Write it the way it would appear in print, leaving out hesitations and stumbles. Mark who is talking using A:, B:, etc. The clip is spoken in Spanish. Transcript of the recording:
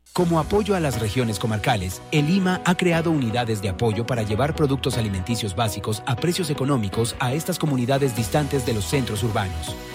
A: Como apoyo a las regiones comarcales, el IMA ha creado unidades de apoyo para llevar productos alimenticios básicos a precios económicos a estas comunidades distantes de los centros urbanos.